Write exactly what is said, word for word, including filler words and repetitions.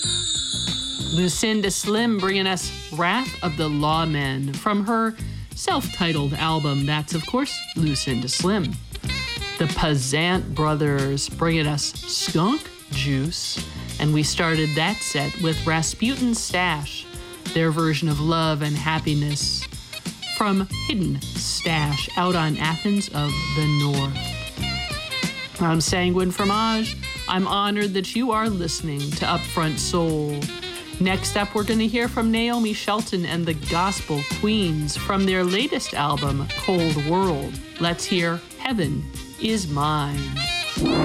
Lucinda Slim bringing us Wrath of the Lawmen from her self-titled album. That's, of course, Lucinda Slim. The Pazant Brothers bringing us Skunk Juice. And we started that set with Rasputin Stash, their version of Love and Happiness from Hidden Stash out on Athens of the North. I'm Sanguine Fromage. I'm honored that you are listening to Upfront Soul. Next up, we're going to hear from Naomi Shelton and the Gospel Queens from their latest album, Cold World. Let's hear Heaven Is Mine.